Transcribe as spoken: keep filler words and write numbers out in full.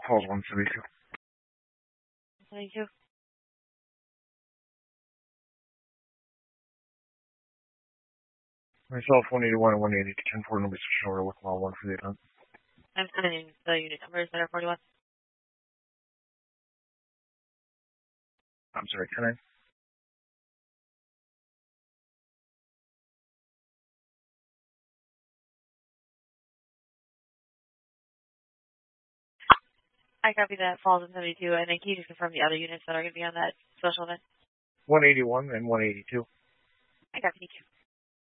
Calls one seventy-two. seventy-two. Myself, one eighty-one and one eighty to ten four, nobody switching over to local law one for the event. I'm sending the unit numbers that are forty-one. I'm sorry, can I? I copy that. Falls in seventy-two. And then can you just confirm the other units that are going to be on that special event? one eighty-one and one eighty-two. I copy you.